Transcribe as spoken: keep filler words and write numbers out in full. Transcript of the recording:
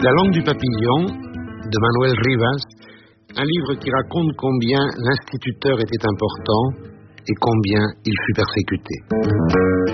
La langue du papillon, de Manuel Rivas, un livre qui raconte combien l'instituteur était important et combien il fut persécuté.